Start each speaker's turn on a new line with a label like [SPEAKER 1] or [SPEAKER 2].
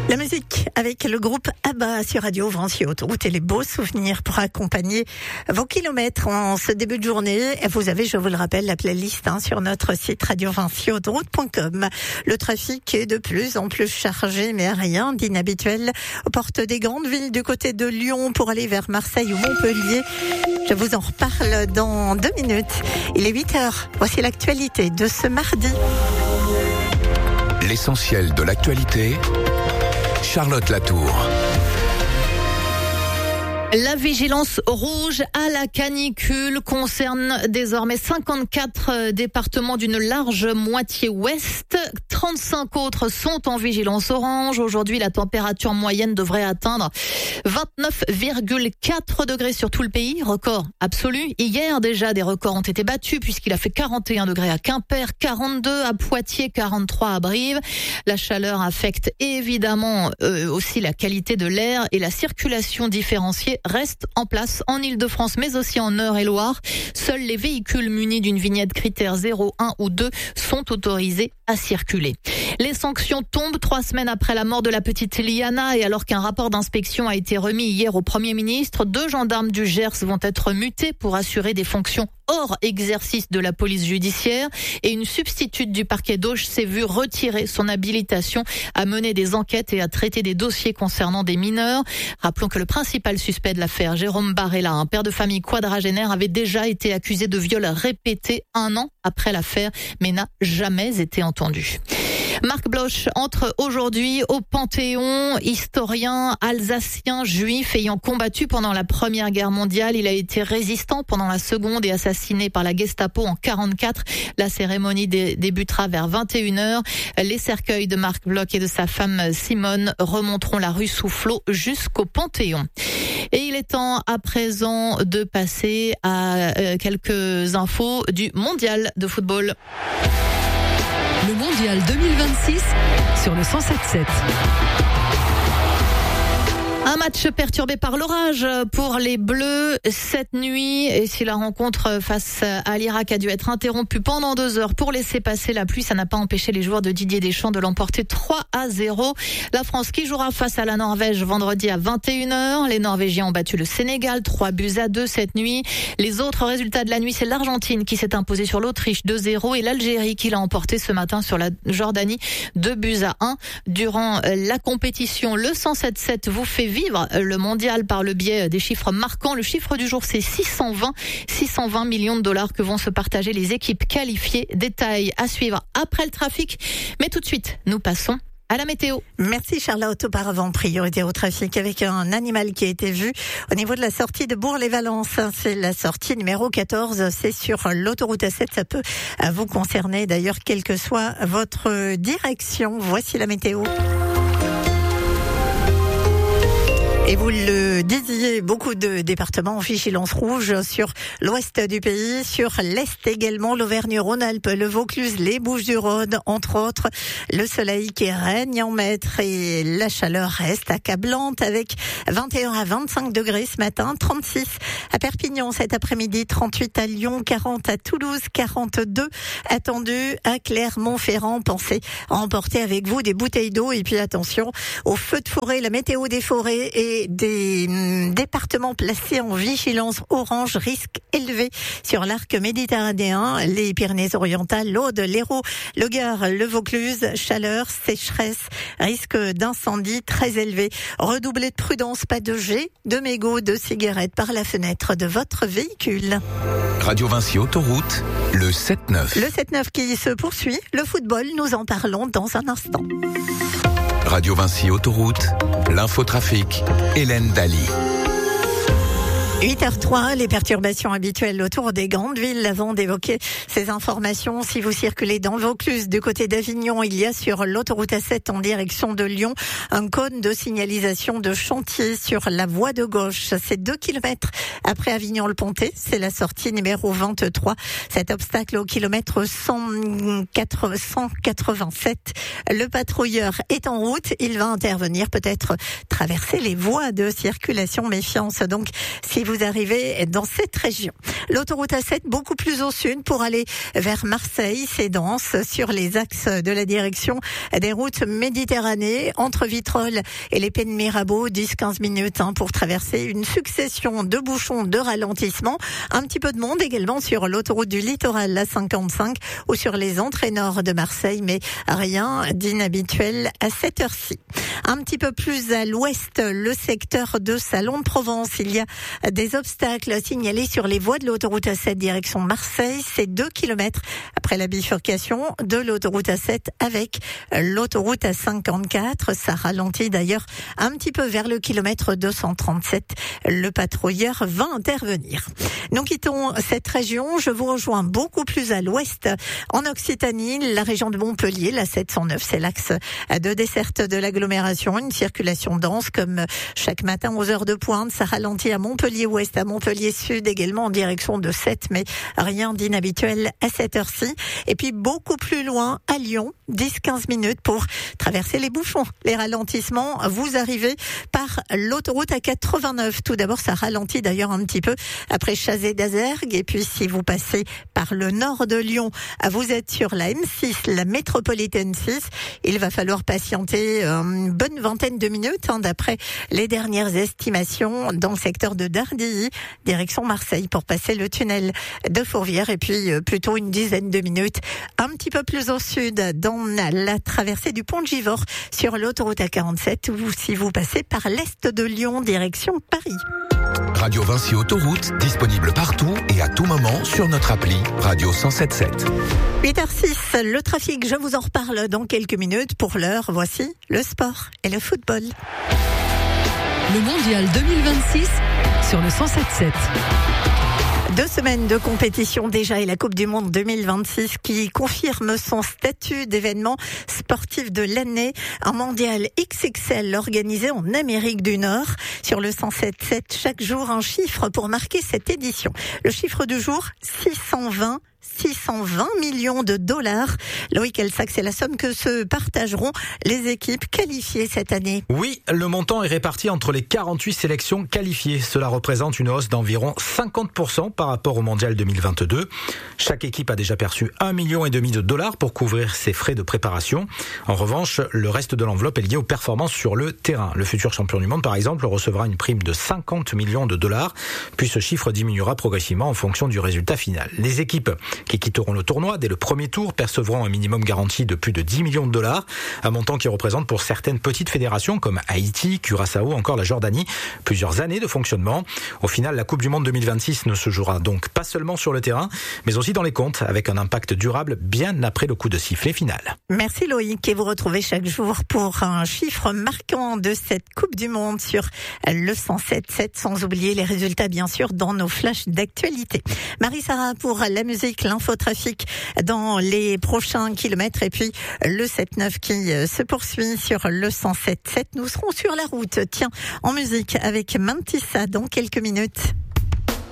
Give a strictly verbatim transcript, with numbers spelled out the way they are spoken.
[SPEAKER 1] La musique avec le groupe ABBA sur Radio Vinci Autoroute et les beaux souvenirs pour accompagner vos kilomètres en ce début de journée. Vous avez, je vous le rappelle, la playlist hein, sur notre site radio vinci autoroute point com. Le trafic est de plus en plus chargé, mais rien d'inhabituel aux portes des grandes villes du côté de Lyon pour aller vers Marseille ou Montpellier. Je vous en reparle dans deux minutes. Il est huit heures. Voici l'actualité de ce mardi.
[SPEAKER 2] L'essentiel de l'actualité, Charlotte Latour.
[SPEAKER 3] La vigilance rouge à la canicule concerne désormais cinquante-quatre départements d'une large moitié ouest. trente-cinq autres sont en vigilance orange. Aujourd'hui, la température moyenne devrait atteindre vingt-neuf virgule quatre degrés sur tout le pays. Record absolu. Hier, déjà, des records ont été battus puisqu'il a fait quarante et un degrés à Quimper, quarante-deux à Poitiers, quarante-trois à Brive. La chaleur affecte évidemment euh, aussi la qualité de l'air et la circulation différenciée reste en place en Île-de-France, mais aussi en Eure-et-Loire. Seuls les véhicules munis d'une vignette critère zéro, un ou deux sont autorisés à circuler. Les sanctions tombent trois semaines après la mort de la petite Liana et alors qu'un rapport d'inspection a été remis hier au Premier ministre, deux gendarmes du Gers vont être mutés pour assurer des fonctions hors exercice de la police judiciaire et une substitute du parquet d'Auch s'est vue retirer son habilitation à mener des enquêtes et à traiter des dossiers concernant des mineurs. Rappelons que le principal suspect de l'affaire, Jérôme Barella, un père de famille quadragénaire, avait déjà été accusé de viol répété un an après l'affaire, mais n'a jamais été entendu. Marc Bloch entre aujourd'hui au Panthéon, historien alsacien juif ayant combattu pendant la Première Guerre mondiale. Il a été résistant pendant la Seconde et assassiné par la Gestapo en quarante-quatre. La cérémonie dé- débutera vers vingt et une heures. Les cercueils de Marc Bloch et de sa femme Simone remonteront la rue Soufflot jusqu'au Panthéon. Et il est temps à présent de passer à euh, quelques infos du mondial de football.
[SPEAKER 4] Le mondial deux mille vingt-six sur le cent sept sept.
[SPEAKER 3] Un match perturbé par l'orage pour les Bleus cette nuit. Et si la rencontre face à l'Irak a dû être interrompue pendant deux heures pour laisser passer la pluie, ça n'a pas empêché les joueurs de Didier Deschamps de l'emporter trois à zéro. La France qui jouera face à la Norvège vendredi à vingt et une heures. Les Norvégiens ont battu le Sénégal trois buts à deux cette nuit. Les autres résultats de la nuit, c'est l'Argentine qui s'est imposée sur l'Autriche deux zéro et l'Algérie qui l'a emporté ce matin sur la Jordanie deux buts à un. Durant la compétition, le cent sept sept vous fait vivre le mondial par le biais des chiffres marquants. Le chiffre du jour, c'est six cent vingt millions de dollars que vont se partager les équipes qualifiées. Détails à suivre après le trafic. Mais tout de suite, nous passons à la météo.
[SPEAKER 1] Merci Charlotte. Auparavant, priorité au trafic avec un animal qui a été vu au niveau de la sortie de Bourg-les-Valences. C'est la sortie numéro quatorze. C'est sur l'autoroute A sept. Ça peut vous concerner d'ailleurs, quelle que soit votre direction. Voici la météo. Et vous le disiez, beaucoup de départements en vigilance rouge sur l'ouest du pays, sur l'est également, l'Auvergne-Rhône-Alpes, le Vaucluse, les Bouches-du-Rhône, entre autres. Le soleil qui règne en maître et la chaleur reste accablante avec vingt et un à vingt-cinq degrés ce matin, trente-six à Perpignan cet après-midi, trente-huit à Lyon, quarante à Toulouse, quarante-deux attendus à Clermont-Ferrand. Pensez à emporter avec vous des bouteilles d'eau et puis attention aux feux de forêt, la météo des forêts et des départements placés en vigilance orange, risque élevé sur l'arc méditerranéen, les Pyrénées-Orientales, l'Aude, l'Hérault, le Gard, le Vaucluse, chaleur, sécheresse, risque d'incendie très élevé. Redoublez de prudence, pas de jet, de mégots, de cigarettes par la fenêtre de votre véhicule.
[SPEAKER 2] Radio Vinci Autoroute, le sept neuf.
[SPEAKER 1] Le sept neuf qui se poursuit, le football, nous en parlons dans un instant.
[SPEAKER 2] Radio Vinci Autoroute, l'infotrafic, Hélène Daly.
[SPEAKER 1] huit heures trois, les perturbations habituelles autour des grandes villes. Avant d'évoquer ces informations, si vous circulez dans le Vaucluse, du côté d'Avignon, il y a sur l'autoroute A sept en direction de Lyon un cône de signalisation de chantier sur la voie de gauche. C'est deux kilomètres après Avignon-le-Pontet. C'est la sortie numéro vingt-trois. Cet obstacle au kilomètre cent quatre-vingt-sept. Le patrouilleur est en route. Il va intervenir, peut-être traverser les voies de circulation. Méfiance donc si vous arrivez dans cette région. L'autoroute A sept, beaucoup plus au sud pour aller vers Marseille. C'est dense sur les axes de la direction des routes Méditerranée, entre Vitrolles et les Pays de Mirabeau, dix à quinze minutes hein, pour traverser une succession de bouchons, de ralentissements. Un petit peu de monde également sur l'autoroute du littoral, la cinquante-cinq, ou sur les entrées nord de Marseille, mais rien d'inhabituel à cette heure-ci. Un petit peu plus à l'ouest, le secteur de Salon de Provence. Il y a des obstacles signalés sur les voies de l'autoroute A sept direction Marseille. C'est deux kilomètres après la bifurcation de l'autoroute A sept avec l'autoroute A cinquante-quatre. Ça ralentit d'ailleurs un petit peu vers le kilomètre deux cent trente-sept. Le patrouilleur va intervenir. Nous quittons cette région. Je vous rejoins beaucoup plus à l'ouest, en Occitanie, la région de Montpellier, la sept cent neuf. C'est l'axe de desserte de l'agglomération. Une circulation dense comme chaque matin aux heures de pointe. Ça ralentit à Montpellier-Ouest, à Montpellier-Sud également en direction de Sète, mais rien d'inhabituel à cette heure-ci. Et puis beaucoup plus loin, à Lyon, dix à quinze minutes pour traverser les bouchons. Les ralentissements, vous arrivez par l'autoroute A quatre-vingt-neuf. Tout d'abord, ça ralentit d'ailleurs un petit peu après Chazé d'Azergues. Et puis si vous passez par le nord de Lyon, vous êtes sur la M six, la métropolitaine six. Il va falloir patienter une bonne vingtaine de minutes, hein, d'après les dernières estimations, dans le secteur de Dardilly, direction Marseille, pour passer le tunnel de Fourvière. Et puis euh, plutôt une dizaine de minutes un petit peu plus au sud, dans la traversée du pont de Givors, sur l'autoroute A quarante-sept, ou si vous passez par l'est de Lyon, direction Paris.
[SPEAKER 2] Radio Vinci Autoroute, disponible partout et à tout moment sur notre appli Radio cent sept sept.
[SPEAKER 1] huit heures six, le trafic, je vous en reparle dans quelques minutes. Pour l'heure, voici le sport et le football.
[SPEAKER 4] Le mondial deux mille vingt-six sur le cent sept sept.
[SPEAKER 1] Deux semaines de compétition déjà et la Coupe du Monde deux mille vingt-six qui confirme son statut d'événement sportif de l'année. Un mondial X X L organisé en Amérique du Nord. Sur le cent sept sept, chaque jour un chiffre pour marquer cette édition. Le chiffre du jour, six cent vingt. six cent vingt millions de dollars. Loïc Elsac, c'est la somme que se partageront les équipes qualifiées cette année.
[SPEAKER 5] Oui, le montant est réparti entre les quarante-huit sélections qualifiées. Cela représente une hausse d'environ cinquante pour cent par rapport au mondial deux mille vingt-deux. Chaque équipe a déjà perçu un million et demi de dollars pour couvrir ses frais de préparation. En revanche, le reste de l'enveloppe est lié aux performances sur le terrain. Le futur champion du monde, par exemple, recevra une prime de cinquante millions de dollars, puis ce chiffre diminuera progressivement en fonction du résultat final. Les équipes qui quitteront le tournoi dès le premier tour percevront un minimum garanti de plus de dix millions de dollars, un montant qui représente pour certaines petites fédérations comme Haïti, Curaçao, encore la Jordanie, plusieurs années de fonctionnement. Au final, la Coupe du Monde deux mille vingt-six ne se jouera donc pas seulement sur le terrain, mais aussi dans les comptes, avec un impact durable bien après le coup de sifflet final.
[SPEAKER 1] Merci Loïc, et vous retrouvez chaque jour pour un chiffre marquant de cette Coupe du Monde sur le cent sept sept, sans oublier les résultats bien sûr dans nos flashs d'actualité. Marie-Sarah pour la musique, l'infotrafic dans les prochains kilomètres, et puis le sept neuf qui se poursuit sur le cent sept sept. Nous serons sur la route, tiens, en musique avec Mantissa dans quelques minutes.